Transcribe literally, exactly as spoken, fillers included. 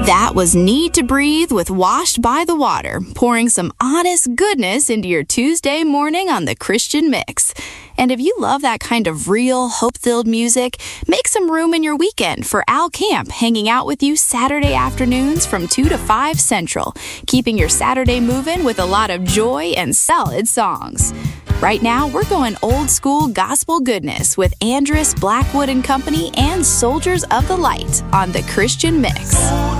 That was Need to Breathe with Washed by the Water, pouring some honest goodness into your Tuesday morning on the Christian Mix. And if you love that kind of real, hope-filled music, make some room in your weekend for Al Camp hanging out with you Saturday afternoons from two to five Central, keeping your Saturday moving with a lot of joy and solid songs. Right now, we're going old school gospel goodness with Andrus, Blackwood and Company and Soldiers of the Light on the Christian Mix.